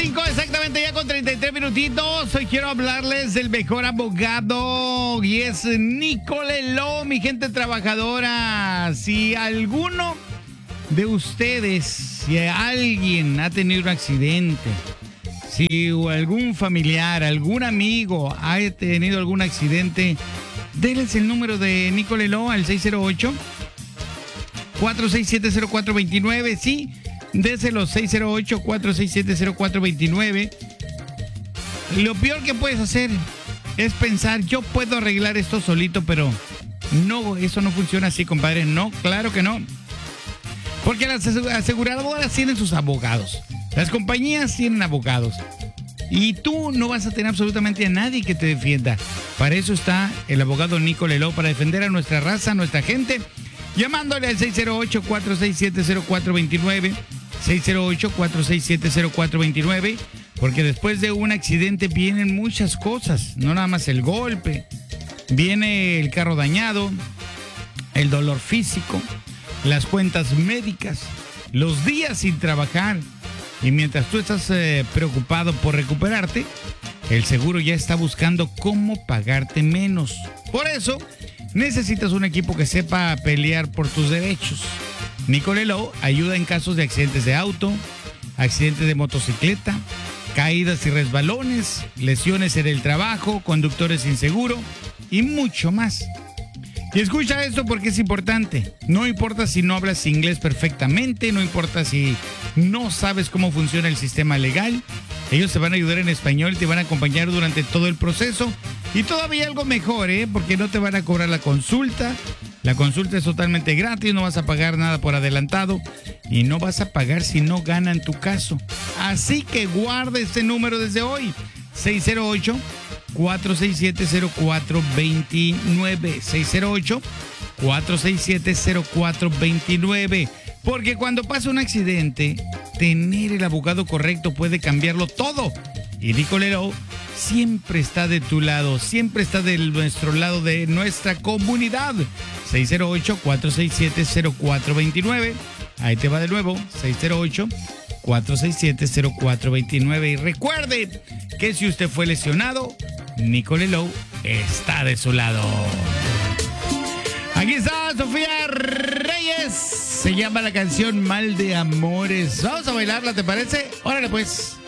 5 exactamente ya con 33 minutitos. Hoy quiero hablarles del mejor abogado y es Nicole Law, mi gente trabajadora. Si alguno de ustedes, si alguien ha tenido un accidente, si algún familiar, algún amigo ha tenido algún accidente, denles el número de Nicole Law al 608-467-0429. Sí, déselo 608-467-0429. Lo peor que puedes hacer es pensar, yo puedo arreglar esto solito, pero no, eso no funciona así, compadre. No, claro que no. Porque las aseguradoras tienen sus abogados. Las compañías tienen abogados. Y tú no vas a tener absolutamente a nadie que te defienda. Para eso está el abogado Nicole Law, para defender a nuestra raza, a nuestra gente. Llamándole al 608-467-0429. 608-467-0429. Porque después de un accidente vienen muchas cosas. No nada más el golpe. Viene el carro dañado, el dolor físico, las cuentas médicas, los días sin trabajar. Y mientras tú estás preocupado por recuperarte, el seguro ya está buscando cómo pagarte menos. Por eso, necesitas un equipo que sepa pelear por tus derechos. Nicole Law ayuda en casos de accidentes de auto, accidentes de motocicleta, caídas y resbalones, lesiones en el trabajo, conductores sin seguro y mucho más. Y escucha esto porque es importante. No importa si no hablas inglés perfectamente, no importa si no sabes cómo funciona el sistema legal. Ellos te van a ayudar en español, te van a acompañar durante todo el proceso. Y todavía algo mejor, porque no te van a cobrar la consulta. La consulta es totalmente gratis, no vas a pagar nada por adelantado. Y no vas a pagar si no ganan tu caso. Así que guarda este número desde hoy. 608-467-0429. 608-467-0429. Porque cuando pasa un accidente, tener el abogado correcto puede cambiarlo todo. Y Nicole Law siempre está de tu lado, siempre está de nuestro lado, de nuestra comunidad. 608-467-0429. Ahí te va de nuevo, 608-467-0429. Y recuerde que si usted fue lesionado, Nicole Law está de su lado. Aquí está Sofía Reyes. Se llama la canción Mal de Amores. Vamos a bailarla, ¿te parece? Órale pues.